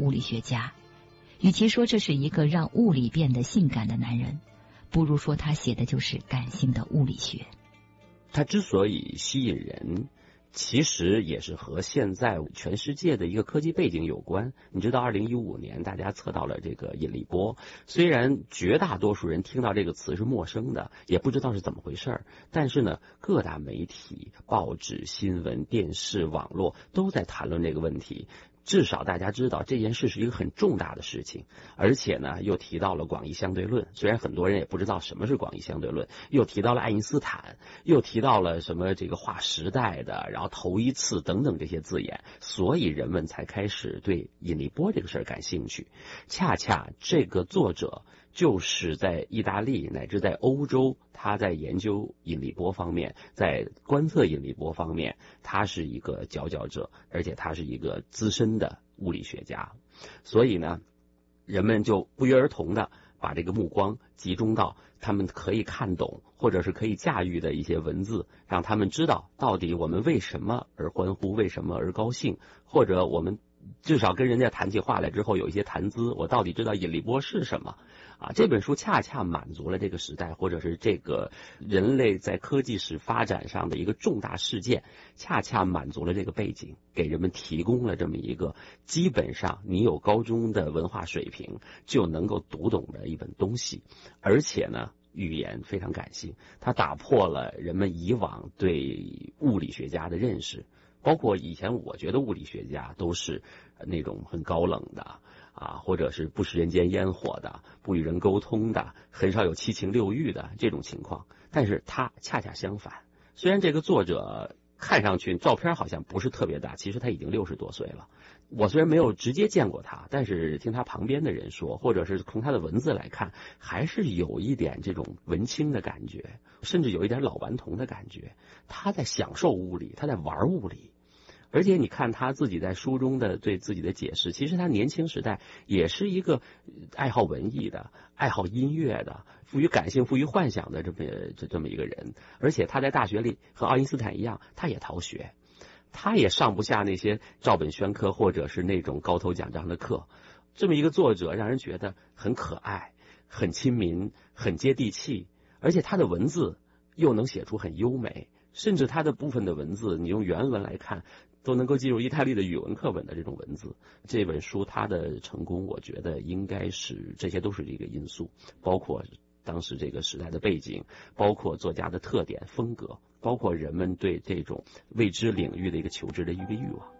物理学家。与其说这是一个让物理变得性感的男人，不如说他写的就是感性的物理学。 他之所以吸引人，其实也是和现在全世界的一个科技背景有关。你知道2015年大家测到了这个引力波，虽然绝大多数人听到这个词是陌生的，也不知道是怎么回事，但是呢，各大媒体、报纸、新闻、电视、网络都在谈论这个问题。至少大家知道这件事是一个很重大的事情，而且呢又提到了广义相对论，虽然很多人也不知道什么是广义相对论，又提到了爱因斯坦，又提到了什么这个划时代的，然后头一次等等这些字眼，所以人们才开始对引力波这个事儿感兴趣。恰恰这个作者就是在意大利乃至在欧洲，他在研究引力波方面，在观测引力波方面，他是一个佼佼者，而且他是一个资深的物理学家。所以呢，人们就不约而同的把这个目光集中到他们可以看懂或者是可以驾驭的一些文字，让他们知道到底我们为什么而欢呼，为什么而高兴，或者我们至少跟人家谈起话来之后有一些谈资，我到底知道引力波是什么啊？这本书恰恰满足了这个时代或者是这个人类在科技史发展上的一个重大事件，恰恰满足了这个背景，给人们提供了这么一个基本上你有高中的文化水平就能够读懂的一本东西。而且呢，语言非常感性，它打破了人们以往对物理学家的认识。包括以前我觉得物理学家都是那种很高冷的啊，或者是不食人间烟火的，不与人沟通的，很少有七情六欲的这种情况。但是他恰恰相反，虽然这个作者看上去照片好像不是特别大，其实他已经60多岁了。我虽然没有直接见过他，但是听他旁边的人说，或者是从他的文字来看，还是有一点这种文青的感觉，甚至有一点老顽童的感觉。他在享受物理，他在玩物理。而且你看他自己在书中的对自己的解释，其实他年轻时代也是一个爱好文艺的、爱好音乐的、富于感性、富于幻想的这么一个人。而且他在大学里和爱因斯坦一样，他也逃学，他也上不下那些照本宣科或者是那种高头奖章的课。这么一个作者让人觉得很可爱、很亲民、很接地气，而且他的文字又能写出很优美，甚至他的部分的文字你用原文来看都能够进入意大利的语文课本的这种文字。这本书它的成功，我觉得应该是这些都是一个因素，包括当时这个时代的背景，包括作家的特点风格，包括人们对这种未知领域的一个求知的一个欲望。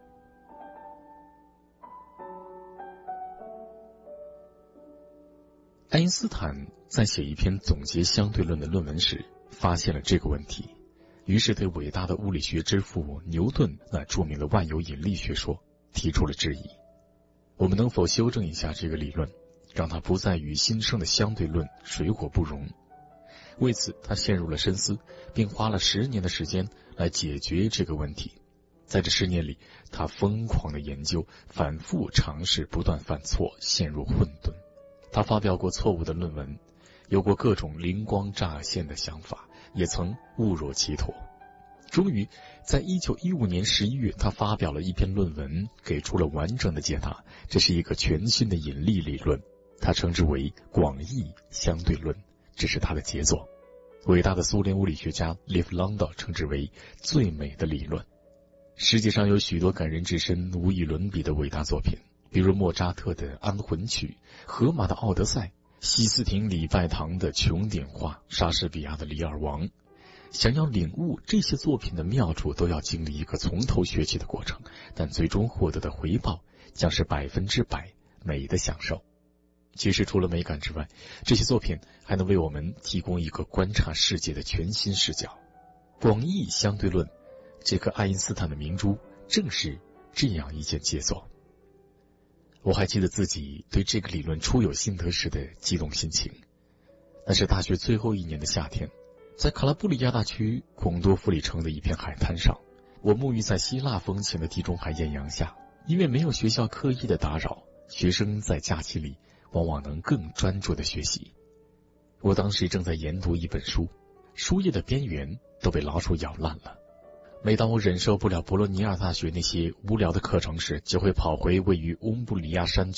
爱因斯坦在写一篇总结相对论的论文时发现了这个问题，于是对伟大的物理学之父牛顿那著名的万有引力学说提出了质疑。我们能否修正一下这个理论，让它不再与新生的相对论水火不容？为此他陷入了深思，并花了10年的时间来解决这个问题。在这10年里，他疯狂的研究，反复尝试，不断犯错，陷入混沌。他发表过错误的论文，有过各种灵光乍现的想法，也曾误入歧途。终于在1915年11月，他发表了一篇论文，给出了完整的解答。这是一个全新的引力理论，他称之为广义相对论，这是他的杰作。伟大的苏联物理学家列夫·朗道称之为最美的理论。世界上有许多感人至深、无以伦比的伟大作品，比如莫扎特的《安魂曲》，荷马的《奥德赛》，西斯廷礼拜堂的《琼点画》，莎士比亚的《李尔王》。想要领悟这些作品的妙处，都要经历一个从头学起的过程，但最终获得的回报将是100%美的享受。其实除了美感之外，这些作品还能为我们提供一个观察世界的全新视角。广义相对论，这颗爱因斯坦的明珠，正是这样一件杰作。我还记得自己对这个理论初有心得时的激动心情。那是大学最后1年的夏天，在卡拉布里亚大区孔多弗里城的一片海滩上，我沐浴在希腊风情的地中海艳阳下。因为没有学校刻意的打扰，学生在假期里往往能更专注的学习。我当时正在研读一本书，书页的边缘都被老鼠咬烂了。每当我忍受不了博洛尼亚大学那些无聊的课程时，就会跑回位于翁布里亚山